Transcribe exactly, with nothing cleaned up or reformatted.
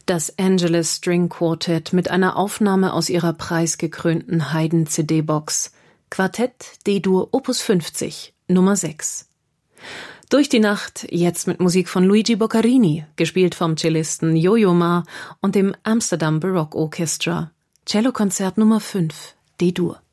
Das Angeles String Quartet mit einer Aufnahme aus ihrer preisgekrönten Haydn-C D-Box. Quartett D-Dur Opus fünfzig, Nummer sechs. Durch die Nacht, jetzt mit Musik von Luigi Boccherini, gespielt vom Cellisten Yo-Yo Ma und dem Amsterdam Baroque Orchestra. Cellokonzert Nummer fünf, D-Dur.